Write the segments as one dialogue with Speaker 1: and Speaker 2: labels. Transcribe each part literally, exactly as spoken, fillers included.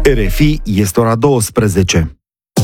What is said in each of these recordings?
Speaker 1: R F I, este ora douăsprezece.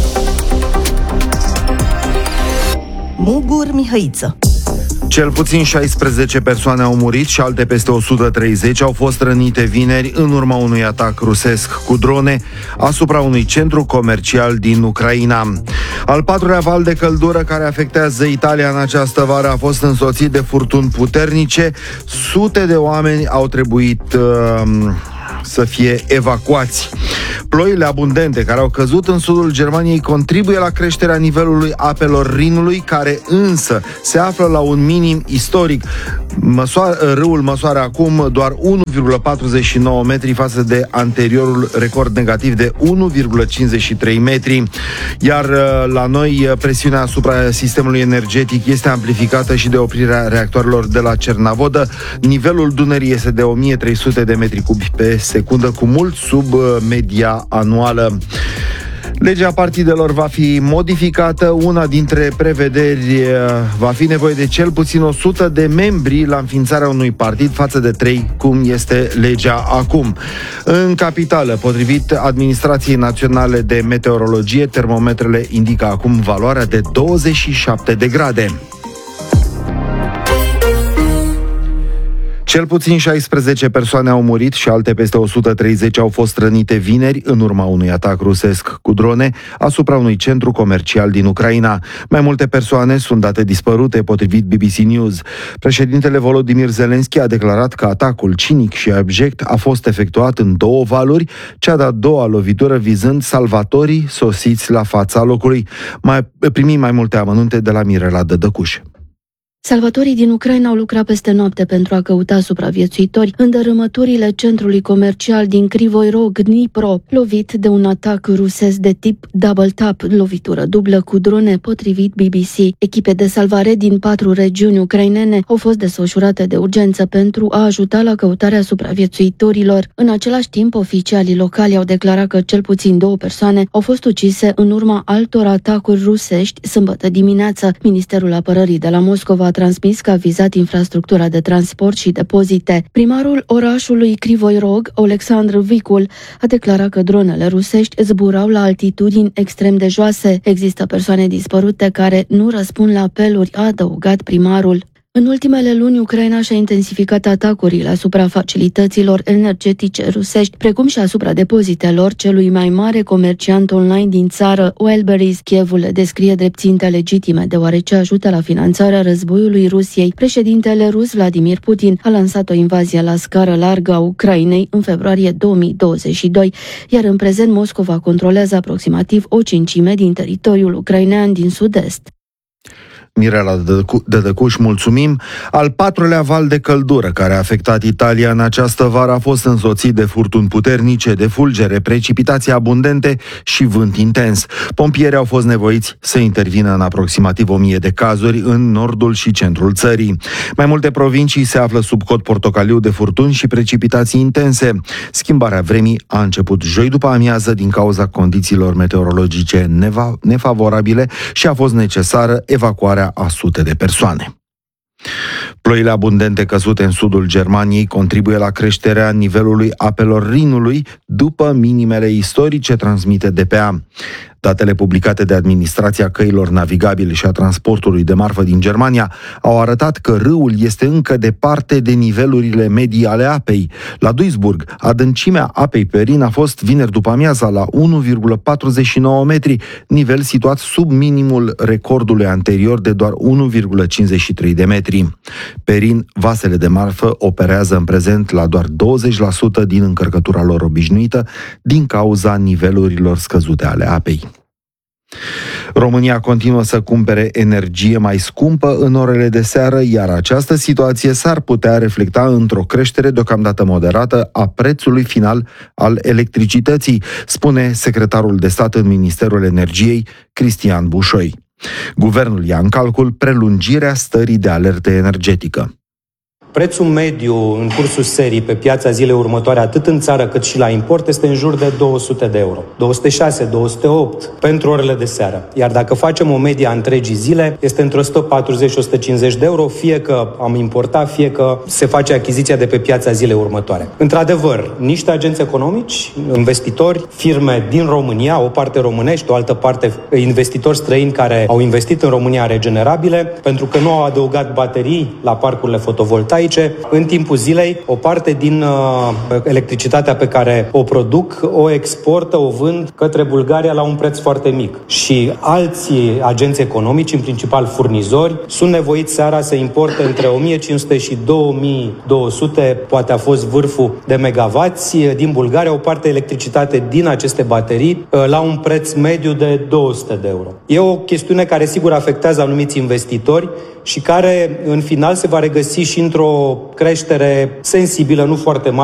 Speaker 2: Mugur Mihăiță.
Speaker 1: Cel puțin șaisprezece persoane au murit și alte peste o sută treizeci au fost rănite vineri în urma unui atac rusesc cu drone asupra unui centru comercial din Ucraina. Al patrulea val de căldură care afectează Italia în această vară a fost însoțit de furtuni puternice. Sute de oameni au trebuit uh, să fie evacuați. Ploile abundente care au căzut în sudul Germaniei contribuie la creșterea nivelului apelor Rinului, care însă se află la un minim istoric. Măsoară, râul măsoară acum doar unu virgulă patruzeci și nouă metri față de anteriorul record negativ de unu virgulă cincizeci și trei metri. Iar la noi presiunea asupra sistemului energetic este amplificată și de oprirea reactoarelor de la Cernavodă. Nivelul Dunării este de o mie trei sute de metri cubi pe secundă, cu mult sub media anuală. Legea partidelor va fi modificată. Una dintre prevederi va fi nevoie de cel puțin o sută de membri la înființarea unui partid față de trei, cum este legea acum. În capitală, potrivit Administrației Naționale de Meteorologie, termometrele indică acum valoarea de douăzeci și șapte de grade. Cel puțin șaisprezece persoane au murit și alte peste o sută treizeci au fost rănite vineri în urma unui atac rusesc cu drone asupra unui centru comercial din Ucraina. Mai multe persoane sunt date dispărute, potrivit B B C News. Președintele Volodymyr Zelensky a declarat că atacul cinic și abject a fost efectuat în două valuri, cea de-a doua lovitură vizând salvatorii sosiți la fața locului. Mai primim mai multe amănunte de la Mirela Dădăcuș.
Speaker 3: Salvatorii din Ucraina au lucrat peste noapte pentru a căuta supraviețuitori în dărâmăturile centrului comercial din Krivoi Rog, Dnipro, lovit de un atac rusesc de tip double tap, lovitură dublă cu drone, potrivit B B C. Echipe de salvare din patru regiuni ucrainene au fost desfășurate de urgență pentru a ajuta la căutarea supraviețuitorilor. În același timp, oficialii locali au declarat că cel puțin două persoane au fost ucise în urma altor atacuri rusești sâmbătă dimineață. Ministerul Apărării de la Moscova a transmis că a vizat infrastructura de transport și depozite. Primarul orașului Krivoi Rog, Oleksandr Vicul, a declarat că dronele rusești zburau la altitudini extrem de joase. Există persoane dispărute care nu răspund la apeluri, a adăugat primarul. În ultimele luni, Ucraina și-a intensificat atacurile asupra facilităților energetice rusești, precum și asupra depozitelor celui mai mare comerciant online din țară, Wildberries. Kievul le descrie drept ținte legitime, deoarece ajută la finanțarea războiului Rusiei. Președintele rus Vladimir Putin a lansat o invazie la scară largă a Ucrainei în februarie două mii douăzeci și doi, iar în prezent Moscova controlează aproximativ o cincime din teritoriul ucrainean din sud-est.
Speaker 1: Mirela Dădăcuș, mulțumim. Al patrulea val de căldură care a afectat Italia în această vară a fost însoțit de furtuni puternice, de fulgere, precipitații abundente și vânt intens. Pompierii au fost nevoiți să intervină în aproximativ o mie de cazuri în nordul și centrul țării. Mai multe provincii se află sub cod portocaliu de furtuni și precipitații intense. Schimbarea vremii a început joi după amiază din cauza condițiilor meteorologice nefavorabile și a fost necesară evacuarea a sute de persoane. Ploile abundente căzute în sudul Germaniei contribuie la creșterea nivelului apelor Rinului după minimele istorice, transmite D P A. Datele publicate de Administrația Căilor Navigabile și a Transportului de Marfă din Germania au arătat că râul este încă departe de nivelurile medii ale apei. La Duisburg, adâncimea apei pe Rin a fost vineri după amiaza la unu virgulă patruzeci și nouă metri, nivel situat sub minimul recordului anterior de doar unu virgulă cincizeci și trei de metri. Pe Rin, vasele de marfă operează în prezent la doar douăzeci la sută din încărcătura lor obișnuită din cauza nivelurilor scăzute ale apei. România continuă să cumpere energie mai scumpă în orele de seară, iar această situație s-ar putea reflecta într-o creștere deocamdată moderată a prețului final al electricității, spune secretarul de stat în Ministerul Energiei, Cristian Bușoi. Guvernul ia în calcul prelungirea stării de alertă energetică.
Speaker 2: Prețul mediu în cursul serii pe piața zilei următoare, atât în țară cât și la import, este în jur de două sute de euro. două sute șase, două sute opt pentru orele de seară. Iar dacă facem o medie a întregii zile, este între o sută patruzeci și o sută cincizeci de euro, fie că am importat, fie că se face achiziția de pe piața zilei următoare. Într-adevăr, niște agenți economici, investitori, firme din România, o parte românești, o altă parte investitori străini care au investit în România regenerabile, pentru că nu au adăugat baterii la parcurile fotovoltaice, în timpul zilei, o parte din uh, electricitatea pe care o produc, o exportă, o vând către Bulgaria la un preț foarte mic. Și alții agenți economici, în principal furnizori, sunt nevoiți seara să importe între o mie cinci sute și două mii două sute, poate a fost vârful de megavați, din Bulgaria, o parte electricitate din aceste baterii uh, la un preț mediu de două sute de euro. E o chestiune care sigur afectează anumiți investitori și care în final se va regăsi și într-o creștere sensibilă, nu foarte mare,